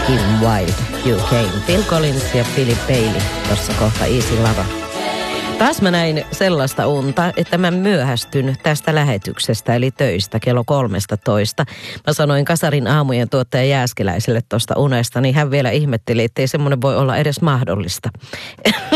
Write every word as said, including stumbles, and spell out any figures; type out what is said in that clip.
Kim Wilde, You Came. Phil Collins ja Philip Bailey, tossa kohta Easy Lover. Taas mä näin sellaista unta, että mä myöhästyn tästä lähetyksestä, eli töistä kello kolmestatoista. Mä sanoin Kasarin aamujen tuottaja Jääskeläiselle tuosta unesta, niin hän vielä ihmetteli, että ei semmoinen voi olla edes mahdollista.